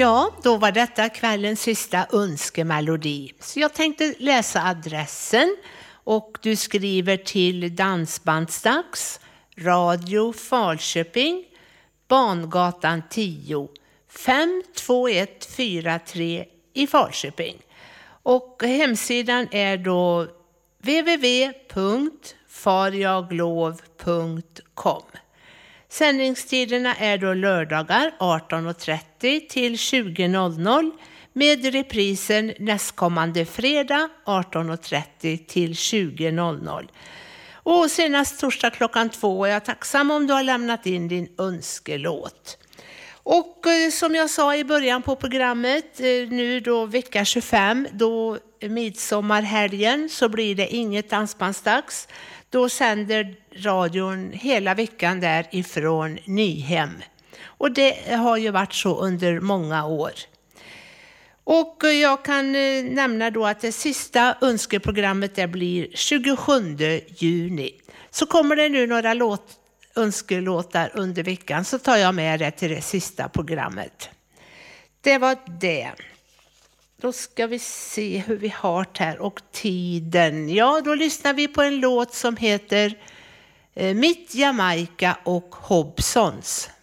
Ja, då var detta kvällens sista önskemelodi. Så jag tänkte läsa adressen och du skriver till Dansbandsdags, Radio Falköping, Bangatan 10, 52143 i Falköping. Och hemsidan är då www.farjaglov.com. Sändningstiderna är då lördagar 18.30 till 20.00 med reprisen nästkommande fredag 18.30 till 20.00. Och senast torsdag klockan 2 är jag tacksam om du har lämnat in din önskelåt. Och som jag sa i början på programmet, nu då vecka 25, då midsommarhelgen, så blir det inget dansbandsdags. Då sänder radion hela veckan därifrån Nyhem. Och det har ju varit så under många år. Och jag kan nämna då att det sista önskeprogrammet det blir 27 juni. Så kommer det nu några önskelåtar under veckan, så tar jag med det till det sista programmet. Det var det. Då ska vi se hur vi har det här och tiden. Ja, då lyssnar vi på en låt som heter Mitt Jamaica och Hobsons.